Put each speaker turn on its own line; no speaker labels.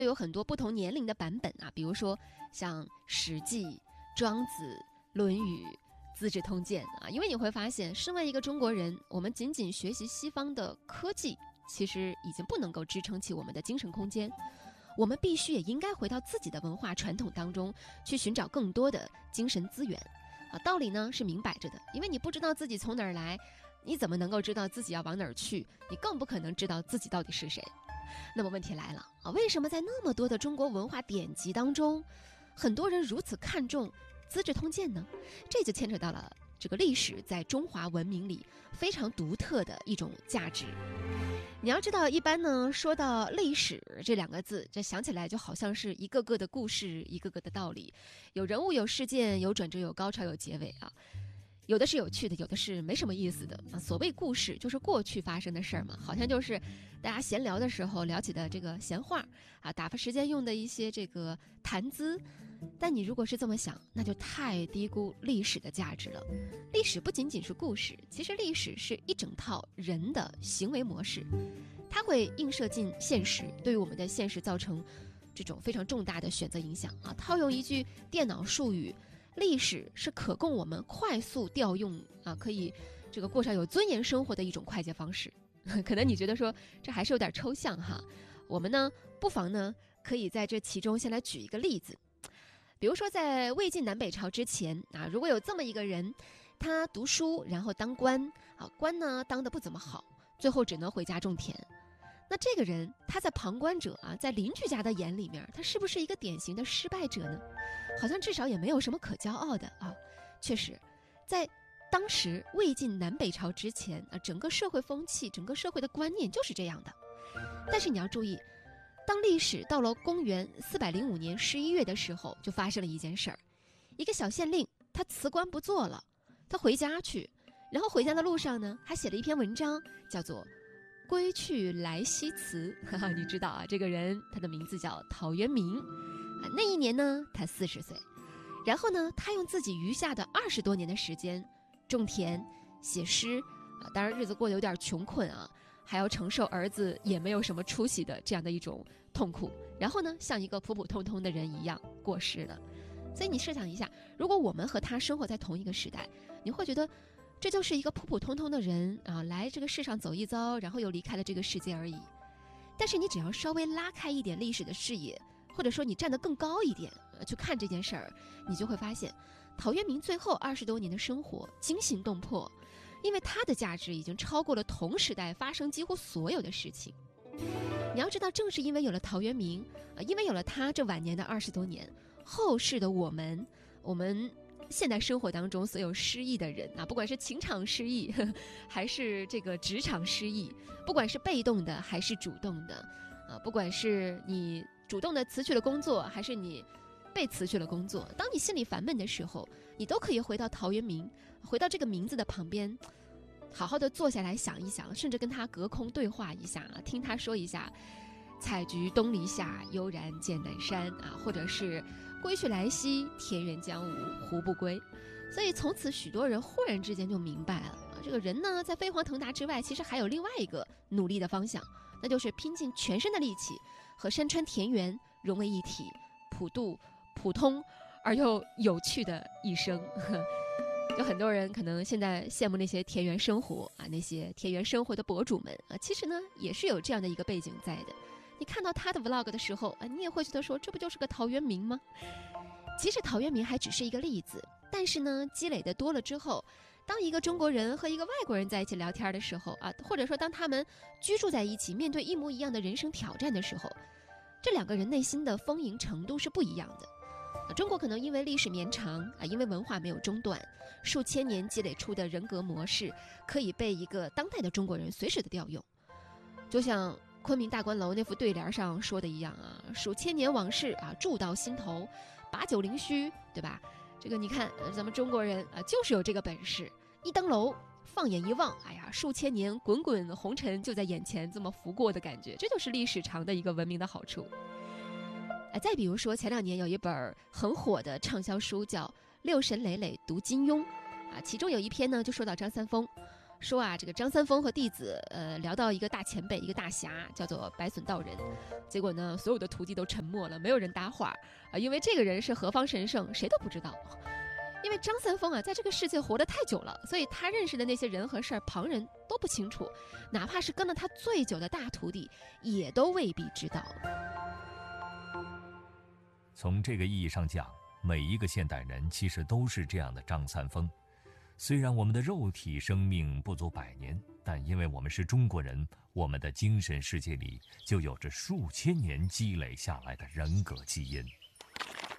有很多不同年龄的版本啊，比如说像《史记》《庄子》《论语》《资治通鉴》啊，因为你会发现，身为一个中国人，我们仅仅学习西方的科技，其实已经不能够支撑起我们的精神空间。我们必须也应该回到自己的文化传统当中，去寻找更多的精神资源。啊，道理呢是明摆着的，因为你不知道自己从哪儿来，你怎么能够知道自己要往哪儿去？你更不可能知道自己到底是谁。那么问题来了啊，为什么在那么多的中国文化典籍当中，很多人如此看重《资治通鉴》呢？这就牵扯到了这个历史在中华文明里非常独特的一种价值。你要知道，一般呢说到历史这两个字，这想起来就好像是一个个的故事，一个个的道理，有人物，有事件，有转折，有高潮，有结尾啊。有的是有趣的，有的是没什么意思的啊。所谓故事，就是过去发生的事儿嘛，好像就是大家闲聊的时候聊起的这个闲话啊，打发时间用的一些这个谈资。但你如果是这么想，那就太低估历史的价值了。历史不仅仅是故事，其实历史是一整套人的行为模式，它会映射进现实，对于我们的现实造成这种非常重大的选择影响啊。套用一句电脑术语，历史是可供我们快速调用啊，可以这个过上有尊严生活的一种快捷方式。可能你觉得说这还是有点抽象哈，我们呢不妨呢可以在这其中先来举一个例子。比如说在魏晋南北朝之前啊，如果有这么一个人，他读书然后当官啊，官呢当得不怎么好，最后只能回家种田。那这个人他在旁观者啊，在邻居家的眼里面，他是不是一个典型的失败者呢？好像至少也没有什么可骄傲的啊。确实，在当时魏晋南北朝之前啊，整个社会风气，整个社会的观念就是这样的。但是你要注意，当历史到了公元405年11月的时候，就发生了一件事儿。一个小县令他辞官不做了，他回家去，然后回家的路上呢，还写了一篇文章，叫做归去来兮辞。你知道啊，这个人他的名字叫陶渊明啊。那一年呢，他40岁。然后呢，他用自己余下的20多年的时间种田、写诗啊，当然日子过得有点穷困啊，还要承受儿子也没有什么出息的这样的一种痛苦。然后呢，像一个普普通通的人一样过世了。所以你设想一下，如果我们和他生活在同一个时代，你会觉得这就是一个普普通通的人啊，来这个世上走一遭，然后又离开了这个世界而已。但是你只要稍微拉开一点历史的视野，或者说你站得更高一点去看这件事儿，你就会发现陶渊明最后20多年的生活惊心动魄，因为他的价值已经超过了同时代发生几乎所有的事情。你要知道，正是因为有了陶渊明因为有了他这晚年的20多年，后世的我们现代生活当中所有失意的人啊，不管是情场失意还是这个职场失意，不管是被动的还是主动的啊，不管是你主动的辞去了工作，还是你被辞去了工作，当你心里烦闷的时候，你都可以回到陶渊明，回到这个名字的旁边，好好的坐下来想一想，甚至跟他隔空对话一下，听他说一下采菊东篱下，悠然见南山啊，或者是归去来兮，田园将芜胡不归。所以从此许多人忽然之间就明白了这个人呢，在飞黄腾达之外，其实还有另外一个努力的方向，那就是拼尽全身的力气和山川田园融为一体，普度普通而又有趣的一生。有很多人可能现在羡慕那些田园生活啊，那些田园生活的博主们啊，其实呢也是有这样的一个背景在的。你看到他的 vlog 的时候啊，你也会觉得说，这不就是个陶渊明吗？其实陶渊明还只是一个例子，但是呢，积累的多了之后，当一个中国人和一个外国人在一起聊天的时候啊，或者说当他们居住在一起，面对一模一样的人生挑战的时候，这两个人内心的丰盈程度是不一样的。中国可能因为历史绵长啊，因为文化没有中断，数千年积累出的人格模式，可以被一个当代的中国人随时的调用。就像昆明大观楼那副对联上说的一样啊，数千年往事啊，铸到心头，把酒凌虚，对吧？这个你看，咱们中国人啊，就是有这个本事，一登楼，放眼一望，哎呀，数千年滚滚红尘就在眼前这么拂过的感觉，这就是历史长的一个文明的好处。再比如说，前2年有一本很火的畅销书叫《六神磊磊读金庸》啊，其中有一篇呢就说到张三丰， 说啊，这个张三丰和弟子聊到一个大前辈，一个大侠，叫做白隼道人。结果呢，所有的徒弟都沉默了，没有人搭话啊，因为这个人是何方神圣，谁都不知道。因为张三丰啊，在这个世界活得太久了，所以他认识的那些人和事儿，旁人都不清楚，哪怕是跟了他最久的大徒弟，也都未必知道。
从这个意义上讲，每一个现代人其实都是这样的张三丰。虽然我们的肉体生命不足100年，但因为我们是中国人，我们的精神世界里就有着数千年积累下来的人格基因。